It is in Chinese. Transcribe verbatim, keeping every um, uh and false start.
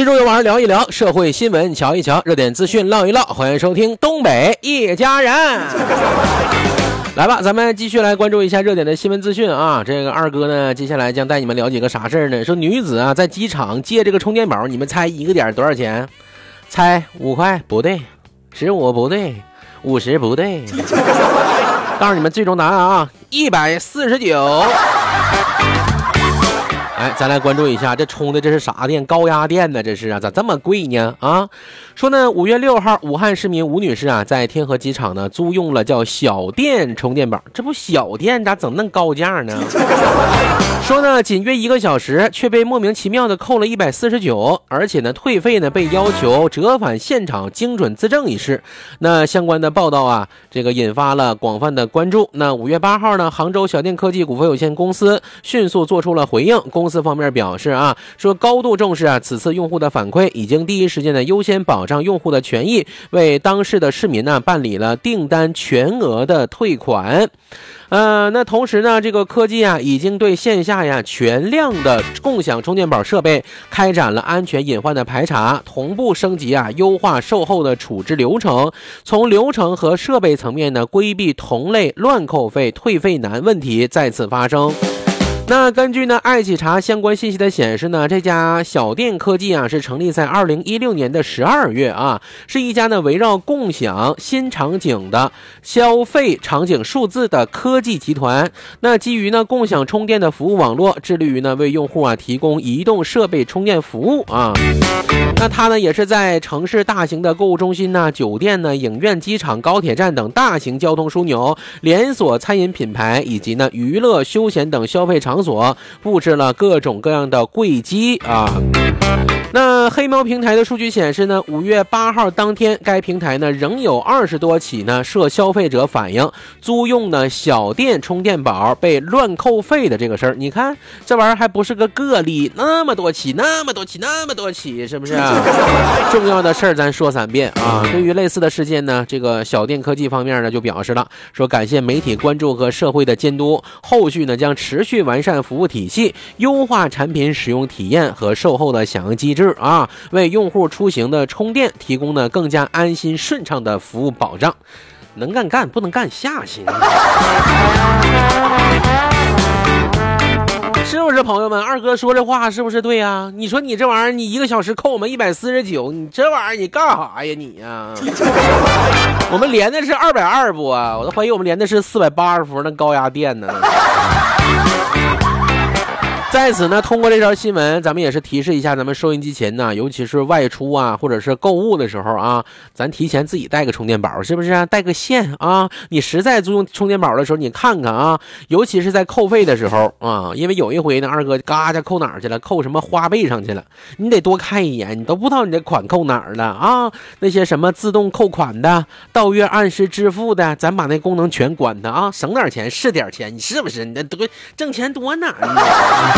吃中有网聊一聊，社会新闻瞧一瞧，热点资讯唠一唠。欢迎收听东北一家人。来吧，咱们继续来关注一下热点的新闻资讯啊。这个二哥呢，接下来将带你们了解个啥事儿呢？说女子啊在机场借这个充电宝，你们猜一个点多少钱？猜五块不对，十五不对，五十不对。告诉你们最终答案啊，一百四十九。哎，咱来关注一下，这充的这是啥电？高压电呢？这是啊，咋这么贵呢？啊，说呢，五月六号，武汉市民吴女士啊，在天河机场呢租用了叫小电充电宝，这不小电咋整那高价呢？说呢，仅约一个小时，却被莫名其妙的扣了一百四十九，而且呢，退费呢被要求折返现场精准自证一事。那相关的报道啊，这个引发了广泛的关注。那五月八号呢，杭州小电科技股份有限公司迅速做出了回应。公司方面表示啊，说高度重视啊此次用户的反馈，已经第一时间的优先保障用户的权益，为当事的市民呢办理了订单全额的退款。呃，那同时呢，这个科技啊已经对线下呀全量的共享充电宝设备开展了安全隐患的排查，同步升级啊优化售后的处置流程，从流程和设备层面呢规避同类乱扣费、退费难问题再次发生。那根据呢爱企查相关信息的显示呢，这家小电科技啊是成立在二零一六年的十二月啊，是一家呢围绕共享新场景的消费场景数字的科技集团。那基于呢共享充电的服务网络，致力于呢为用户啊提供移动设备充电服务啊。那它呢也是在城市大型的购物中心呢、酒店呢、影院、机场、高铁站等大型交通枢纽、连锁餐饮品牌以及呢娱乐休闲等消费场所布置了各种各样的柜机啊。那黑猫平台的数据显示呢，五月八号当天，该平台呢仍有二十多起呢涉消费者反映租用呢小电充电宝被乱扣费的这个事儿。你看这玩意儿还不是个个例，那么多起，那么多起，那么多起，是不是啊？重要的事儿咱说三遍啊。对于类似的事件呢，这个小电科技方面呢就表示了，说感谢媒体关注和社会的监督，后续呢将持续完善服务体系，优化产品使用体验和售后的响应机制啊，为用户出行的充电提供呢更加安心顺畅的服务保障。能干干，不能干下行。是不是朋友们？二哥说这话是不是对啊？你说你这玩意儿，你一个小时扣我们一百四十九，你这玩意儿你干啥呀你呀？我们连的是二百二不啊？我都怀疑我们连的是四百八十伏那高压电呢。在此呢，通过这条新闻，咱们也是提示一下咱们收音机前呢，尤其是外出啊，或者是购物的时候啊，咱提前自己带个充电宝，是不是啊？带个线啊，你实在租用充电宝的时候，你看看啊，尤其是在扣费的时候啊，因为有一回呢，二哥嘎家扣哪儿去了，扣什么花呗上去了，你得多看一眼，你都不知道你这款扣哪儿了啊。那些什么自动扣款的、到月按时支付的，咱把那功能全关它啊，省点钱是点钱，你是不是？你多挣钱多难呢？